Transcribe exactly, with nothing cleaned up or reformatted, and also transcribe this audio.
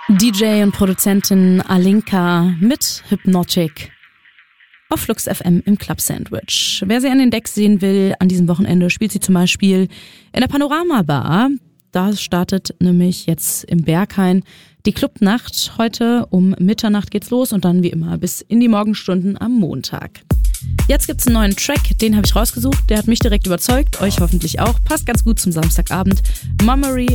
D J und Produzentin Alinka mit Hypnotic auf Flux F M im Club Sandwich. Wer sie an den Decks sehen will, an diesem Wochenende spielt sie zum Beispiel in der Panorama Bar. Da startet nämlich jetzt im Berghain die Clubnacht. Heute um Mitternacht geht's los und dann wie immer bis in die Morgenstunden am Montag. Jetzt gibt's einen neuen Track, den habe ich rausgesucht. Der hat mich direkt überzeugt, euch hoffentlich auch. Passt ganz gut zum Samstagabend. Mummery